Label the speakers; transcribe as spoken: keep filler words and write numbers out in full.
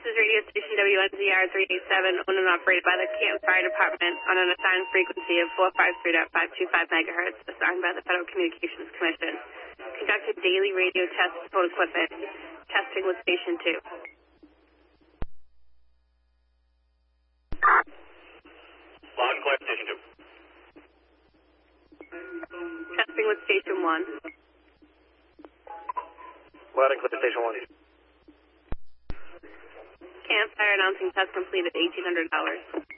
Speaker 1: is radio station W N Z R three eighty-seven, owned and operated by the Canton Fire Department on an assigned frequency of four fifty-three point five two five megahertz, assigned by the Federal Communications Commission. Conducted daily radio tests of phone equipment. Testing with Station two.
Speaker 2: Loud and clear, Station two.
Speaker 1: Testing with Station one.
Speaker 2: Loud and clear, Station one.
Speaker 1: Campfire announcing test completed, eighteen hundred dollars.